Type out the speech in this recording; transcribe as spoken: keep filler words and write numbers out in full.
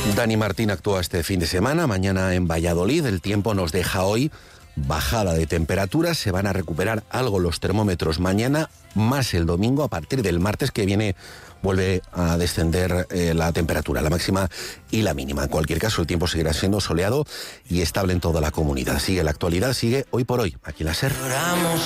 Dani Martín actúa este fin de semana, mañana en Valladolid. El tiempo nos deja hoy bajada de temperaturas, se van a recuperar algo los termómetros mañana, más el domingo. A partir del martes que viene vuelve a descender eh, la temperatura, la máxima y la mínima. En cualquier caso, el tiempo seguirá siendo soleado y estable en toda la comunidad. Sigue la actualidad, sigue Hoy por Hoy, aquí en la SER.